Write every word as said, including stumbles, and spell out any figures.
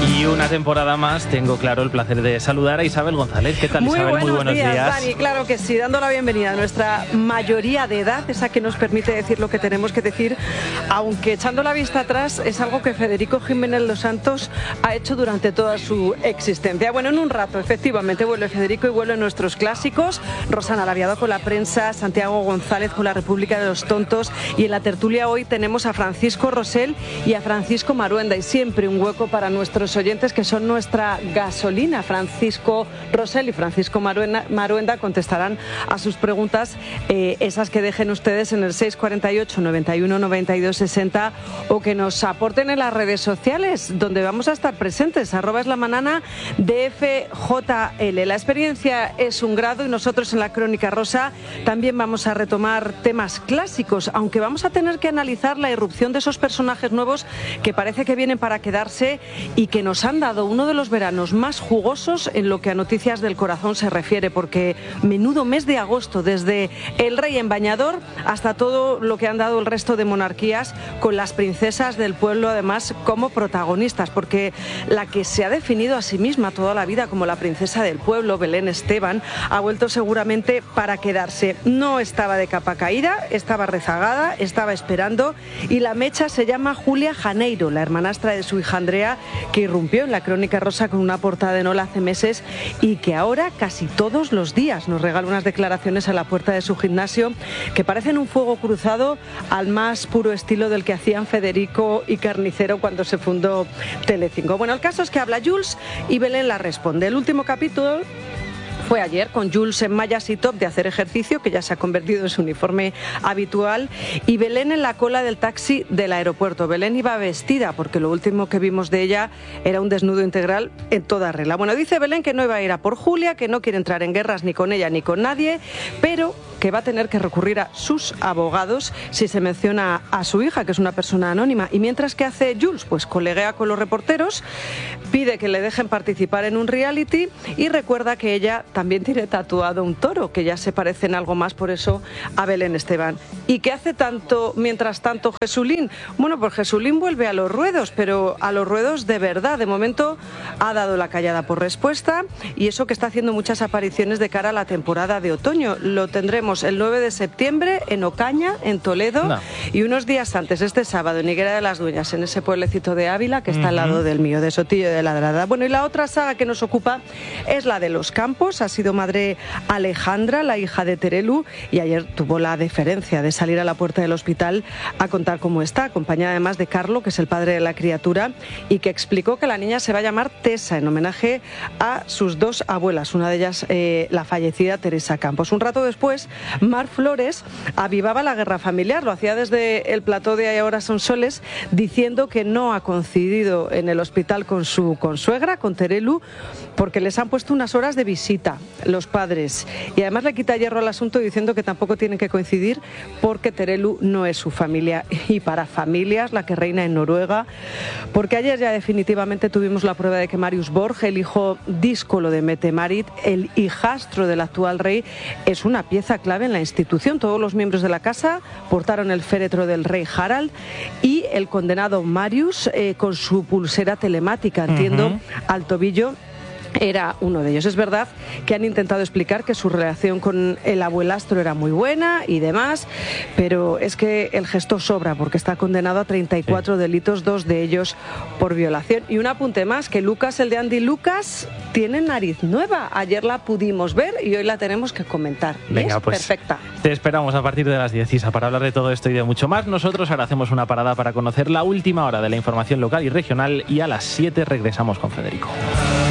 Y una temporada más tengo, claro, el placer de saludar a Isabel González. ¿Qué tal, Muy Isabel? buenos Muy buenos días, días. Dani. Claro que sí, dando la bienvenida a nuestra mayoría de edad, esa que nos permite decir lo que tenemos que decir, aunque echando la vista atrás es algo que Federico Jiménez Los Santos ha hecho durante toda su existencia. Bueno, en un rato, efectivamente, vuelve Federico y vuelven nuestros clásicos. Rosana Laviado con la prensa, Santiago González con la República de los Tontos, y en la tertulia hoy tenemos a Francisco Rosell y a Francisco Maruenda, y siempre un hueco para nuestros oyentes que son nuestra gasolina. Francisco Rosell y Francisco Maruenda, Maruenda contestarán a sus preguntas, eh, esas que dejen ustedes en el seis cuarenta y ocho, noventa y uno, noventa y dos, sesenta, o que nos aporten en las redes sociales, donde vamos a estar presentes, arroba es la manana de F J L. La experiencia es un grado y nosotros en la Crónica Rosa también vamos a retomar temas clásicos, aunque vamos a tener que analizar la irrupción de esos personajes nuevos que parece que vienen para quedarse y que nos han dado uno de los veranos más jugosos en lo que a noticias del corazón se refiere, porque menudo mes de agosto, desde el rey en bañador hasta todo lo que han dado el resto de monarquías, con las princesas del pueblo además como protagonistas, porque la que se ha definido a sí misma toda la vida como la princesa del pueblo, Belén Esteban, ha vuelto seguramente para quedarse. No estaba de capa caída, estaba rezagada, estaba esperando, y la mecha se llama Julia Janeiro, la hermanastra de su hija Andrea, que irrumpió en la Crónica Rosa con una portada de Nola hace meses y que ahora casi todos los días nos regala unas declaraciones a la puerta de su gimnasio que parecen un fuego cruzado al más puro estilo del que hacían Federico y Carnicero cuando se fundó Telecinco. Bueno, el caso es que habla Jules y Belén la responde. El último capítulo fue ayer, con Jules en mallas y top de hacer ejercicio, que ya se ha convertido en su uniforme habitual, y Belén en la cola del taxi del aeropuerto. Belén iba vestida, porque lo último que vimos de ella era un desnudo integral en toda regla. Bueno, dice Belén que no iba a ir a por Julia, que no quiere entrar en guerras ni con ella ni con nadie, pero que va a tener que recurrir a sus abogados si se menciona a su hija, que es una persona anónima. Y mientras, que hace Jules, pues coleguea con los reporteros, pide que le dejen participar en un reality y recuerda que ella también tiene tatuado un toro, que ya se parecen algo más por eso a Belén Esteban. ¿Y qué hace tanto, mientras tanto, Jesulín? Bueno, pues Jesulín vuelve a los ruedos, pero a los ruedos de verdad. De momento ha dado la callada por respuesta, y eso que está haciendo muchas apariciones de cara a la temporada de otoño. Lo tendremos el nueve de septiembre en Ocaña, en Toledo, no. y unos días antes, este sábado, en Higuera de las Dueñas, en ese pueblecito de Ávila que está uh-huh. al lado del mío, de Sotillo de Ladrada. Bueno, y la otra saga que nos ocupa es la de los Campos. Ha sido madre Alejandra, la hija de Terelu, y ayer tuvo la deferencia de salir a la puerta del hospital a contar cómo está, acompañada además de Carlo, que es el padre de la criatura, y que explicó que la niña se va a llamar Tessa, en homenaje a sus dos abuelas, una de ellas eh, la fallecida Teresa Campos. Un rato después, Mar Flores avivaba la guerra familiar, lo hacía desde el plató de Ahora son soles, diciendo que no ha coincidido en el hospital con su consuegra, con Terelu, porque les han puesto unas horas de visita los padres, y además le quita hierro al asunto diciendo que tampoco tienen que coincidir porque Terelu no es su familia, y para familias la que reina en Noruega, porque ayer ya definitivamente tuvimos la prueba de que Marius Borg, el hijo díscolo de Mette-Marit, el hijastro del actual rey, es una pieza clave en la institución. Todos los miembros de la casa portaron el féretro del rey Harald, y el condenado Marius eh, con su pulsera telemática, entiendo, uh-huh. al tobillo, era uno de ellos. Es verdad que han intentado explicar que su relación con el abuelastro era muy buena y demás, pero es que el gesto sobra, porque está condenado a treinta y cuatro sí. delitos, dos de ellos por violación. Y un apunte más, que Lucas, el de Andy Lucas, tiene nariz nueva. Ayer la pudimos ver y hoy la tenemos que comentar. Venga, es pues perfecta. Te esperamos a partir de las diez, Isa, para hablar de todo esto y de mucho más. Nosotros ahora hacemos una parada para conocer la última hora de la información local y regional, y a las siete regresamos con Federico.